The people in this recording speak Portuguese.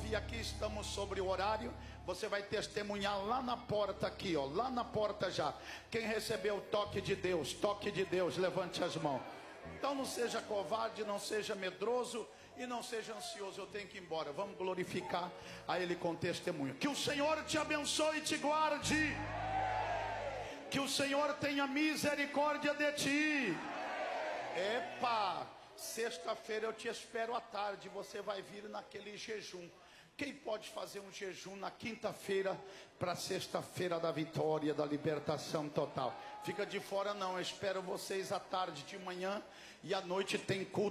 9 e aqui estamos sobre o horário. Você vai testemunhar lá na porta aqui, ó, lá na porta já. Quem recebeu o toque de Deus, levante as mãos. Então não seja covarde, não seja medroso e não seja ansioso. Eu tenho que ir embora. Vamos glorificar a Ele com testemunho. Que o Senhor te abençoe e te guarde. Que o Senhor tenha misericórdia de ti. Epa, sexta-feira eu te espero à tarde. Você vai vir naquele jejum. Quem pode fazer um jejum na quinta-feira para sexta-feira da vitória, da libertação total? Fica de fora não, eu espero vocês à tarde, de manhã e à noite tem culto.